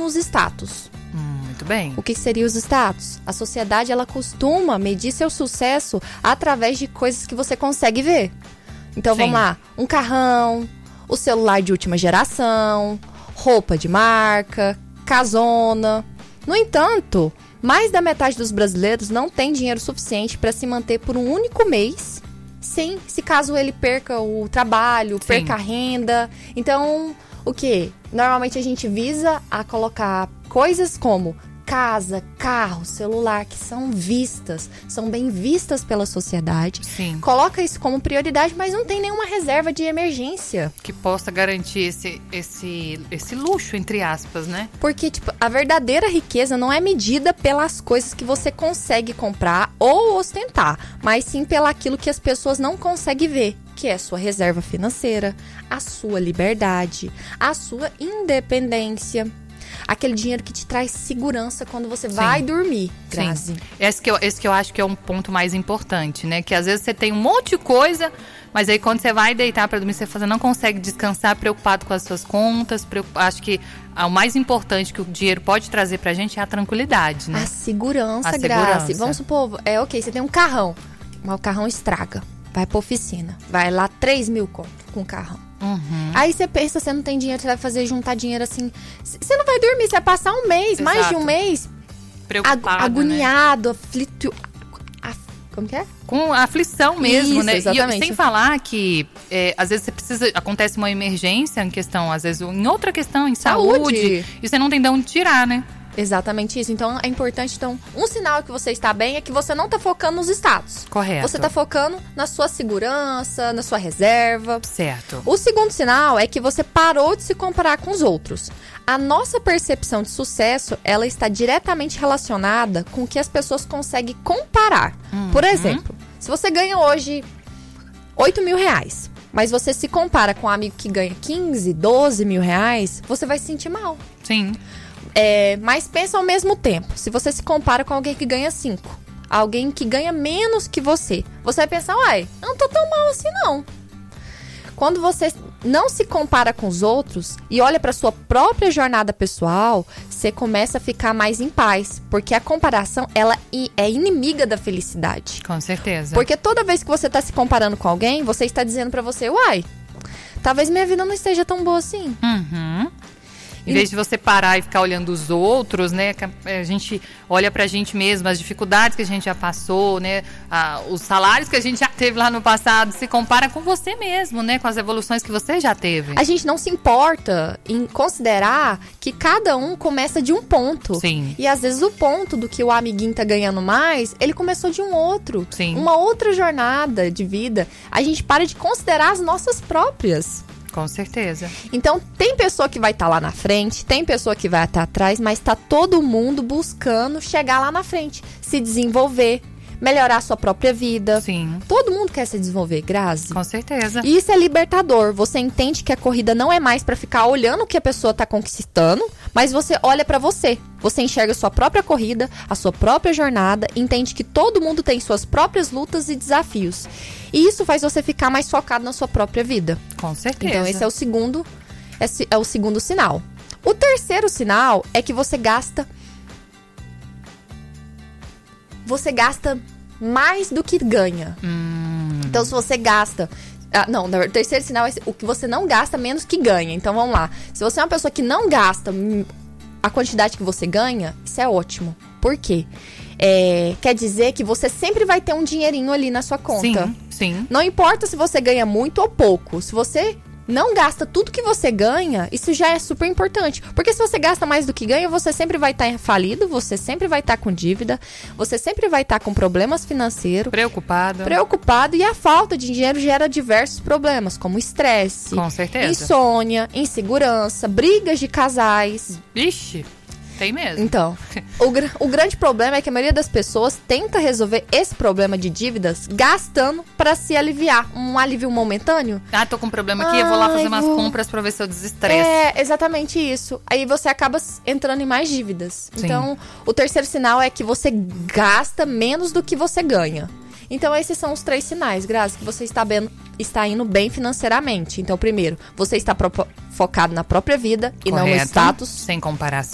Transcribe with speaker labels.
Speaker 1: nos status.
Speaker 2: Muito bem.
Speaker 1: O que seria os status? A sociedade, ela costuma medir seu sucesso através de coisas que você consegue ver. Então, vamos lá. Um carrão, o celular de última geração, roupa de marca, casona. No entanto, mais da metade dos brasileiros não tem dinheiro suficiente para se manter por um único mês, se caso ele perca o trabalho, perca a renda. Então, o quê? Normalmente a gente visa a colocar coisas como casa, carro, celular, que são bem vistas pela sociedade.
Speaker 2: Sim.
Speaker 1: Coloca isso como prioridade, mas não tem nenhuma reserva de emergência.
Speaker 2: Que possa garantir esse luxo, entre aspas, né?
Speaker 1: Porque, a verdadeira riqueza não é medida pelas coisas que você consegue comprar ou ostentar, mas sim pelaquilo que as pessoas não conseguem ver, que é a sua reserva financeira, a sua liberdade, a sua independência. Aquele dinheiro que te traz segurança quando você vai dormir, Grazi.
Speaker 2: Sim. Esse que eu acho que é um ponto mais importante, né? Que às vezes você tem um monte de coisa, mas aí quando você vai deitar para dormir, você não consegue descansar preocupado com as suas contas. Acho que o mais importante que o dinheiro pode trazer pra gente é a tranquilidade, né?
Speaker 1: A segurança, Grazi. Vamos supor, ok, você tem um carrão, mas o carrão estraga. Vai pra oficina, vai lá 3 mil conto com o carrão. Aí você pensa, você não tem dinheiro, você vai fazer juntar dinheiro assim. Você não vai dormir, você vai passar um mês, mais de um mês,
Speaker 2: preocupado,
Speaker 1: agoniado, aflito. Como que é?
Speaker 2: Com aflição mesmo,
Speaker 1: isso,
Speaker 2: né?
Speaker 1: Exatamente.
Speaker 2: E sem falar que às vezes acontece uma emergência em questão, às vezes em outra questão, em saúde, e você não tem de onde tirar, né?
Speaker 1: Exatamente isso. Então, é importante. Então, um sinal que você está bem é que você não está focando nos status.
Speaker 2: Correto.
Speaker 1: Você está focando na sua segurança, na sua reserva.
Speaker 2: Certo.
Speaker 1: O segundo sinal é que você parou de se comparar com os outros. A nossa percepção de sucesso, ela está diretamente relacionada com o que as pessoas conseguem comparar. Por exemplo, se você ganha hoje 8 mil reais, mas você se compara com um amigo que ganha 15, 12 mil reais, você vai se sentir mal.
Speaker 2: Sim.
Speaker 1: Mas pensa ao mesmo tempo. Se você se compara com alguém que ganha 5, alguém que ganha menos que você vai pensar, uai, eu não tô tão mal assim não. Quando você não se compara com os outros e olha para sua própria jornada pessoal, você começa a ficar mais em paz, porque a comparação, ela é inimiga da felicidade.
Speaker 2: Com certeza.
Speaker 1: Porque toda vez que você tá se comparando com alguém, você está dizendo para você, uai, talvez minha vida não esteja tão boa assim. Em vez
Speaker 2: de você parar e ficar olhando os outros, né? A gente olha pra gente mesmo, as dificuldades que a gente já passou, né? Os salários que a gente já teve lá no passado, se compara com você mesmo, né? Com as evoluções que você já teve.
Speaker 1: A gente não se importa em considerar que cada um começa de um ponto.
Speaker 2: Sim.
Speaker 1: E às vezes o ponto do que o amiguinho tá ganhando mais, ele começou de um outro.
Speaker 2: Sim.
Speaker 1: Uma outra jornada de vida. A gente para de considerar as nossas próprias.
Speaker 2: Com certeza.
Speaker 1: Então, tem pessoa que vai estar lá na frente, tem pessoa que vai estar atrás, mas tá todo mundo buscando chegar lá na frente, se desenvolver, melhorar a sua própria vida.
Speaker 2: Sim.
Speaker 1: Todo mundo quer se desenvolver, Grazi.
Speaker 2: Com certeza.
Speaker 1: E isso é libertador. Você entende que a corrida não é mais pra ficar olhando o que a pessoa tá conquistando, mas você olha pra você. Você enxerga a sua própria corrida, a sua própria jornada, entende que todo mundo tem suas próprias lutas e desafios. E isso faz você ficar mais focado na sua própria vida.
Speaker 2: Com certeza.
Speaker 1: Então, esse é o segundo sinal. O terceiro sinal é que você gasta mais do que ganha. Então, se você gasta... o terceiro sinal é o que você não gasta menos que ganha. Então, vamos lá. Se você é uma pessoa que não gasta a quantidade que você ganha, isso é ótimo. Por quê? Quer dizer que você sempre vai ter um dinheirinho ali na sua conta.
Speaker 2: Sim.
Speaker 1: Não importa se você ganha muito ou pouco. Se você não gasta tudo que você ganha, isso já é super importante. Porque se você gasta mais do que ganha, você sempre vai estar falido, você sempre vai estar com dívida, você sempre vai estar com problemas financeiros. Preocupado. E a falta de dinheiro gera diversos problemas, como estresse,
Speaker 2: com certeza,
Speaker 1: insônia, insegurança, brigas de casais.
Speaker 2: Ixi, tem mesmo.
Speaker 1: Então, o grande problema é que a maioria das pessoas tenta resolver esse problema de dívidas gastando pra se aliviar. Um alívio momentâneo.
Speaker 2: Tô com um problema aqui, eu vou lá fazer umas compras pra ver se eu desestresso.
Speaker 1: É, exatamente isso. Aí você acaba entrando em mais dívidas.
Speaker 2: Sim.
Speaker 1: Então, o terceiro sinal é que você gasta menos do que você ganha. Então, esses são os 3 sinais, Grazi, que você está indo bem financeiramente. Então, primeiro, você está focado na própria vida. Correto, e não no status.
Speaker 2: Sem comparação.